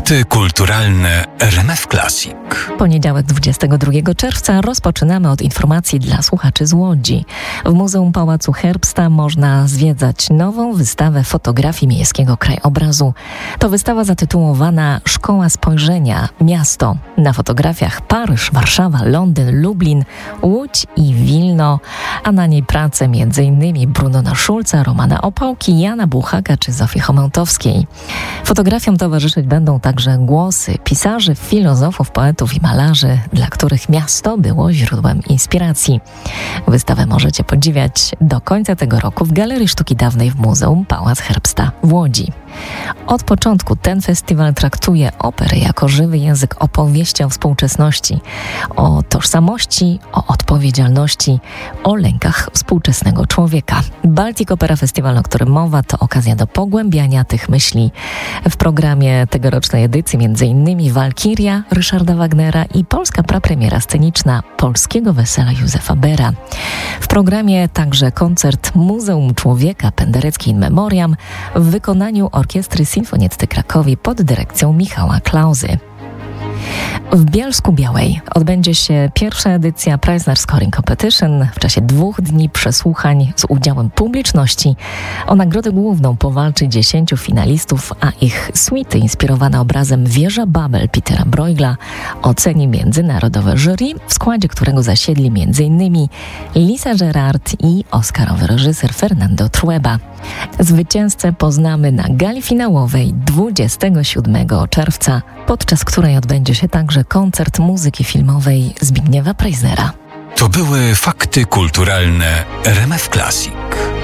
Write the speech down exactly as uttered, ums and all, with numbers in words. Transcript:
Fakty kulturalne R M F Classic. Poniedziałek dwudziestego drugiego czerwca rozpoczynamy od informacji dla słuchaczy z Łodzi. W Muzeum Pałacu Herbsta można zwiedzać nową wystawę fotografii miejskiego krajobrazu. To wystawa zatytułowana Szkoła Spojrzenia – Miasto. Na fotografiach Paryż, Warszawa, Londyn, Lublin, Łódź i Wilno, a na niej prace m.in. Brunona Szulca, Romana Opałki, Jana Buchaka czy Zofii Chomełtowskiej. Fotografiom towarzyszyć będą także głosy pisarzy, filozofów, poetów i malarzy, dla których miasto było źródłem inspiracji. Wystawę możecie podziwiać do końca tego roku w Galerii Sztuki Dawnej w Muzeum Pałac Herbsta w Łodzi. Od początku ten festiwal traktuje operę jako żywy język opowieści o współczesności, o tożsamości, o odpowiedzialności, o lękach współczesnego człowieka. Baltic Opera Festival, o którym mowa, to okazja do pogłębiania tych myśli. W programie tegorocznej edycji m.in. Walkiria Ryszarda Wagnera i polska prapremiera sceniczna Polskiego Wesela Józefa Bera. W programie także koncert Muzeum Człowieka Penderecki in Memoriam w wykonaniu Orkiestry Sinfonietty Krakowi pod dyrekcją Michała Klauzy. W Bielsku-Białej odbędzie się pierwsza edycja Preissner Scoring Competition. W czasie dwóch dni przesłuchań z udziałem publiczności o nagrodę główną powalczy dziesięciu finalistów, a ich suity inspirowane obrazem Wieża Babel Petera Bruegla oceni międzynarodowe jury, w składzie którego zasiedli m.in. Lisa Gerard i oscarowy reżyser Fernando Trueba. Zwycięzcę poznamy na gali finałowej dwudziestego siódmego czerwca, podczas której odbędzie się także koncert muzyki filmowej Zbigniewa Preissnera. To były fakty kulturalne R M F Classic.